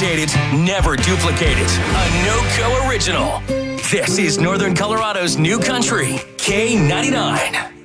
replicated, never duplicated. A NoCo original. This is Northern Colorado's new country, K99.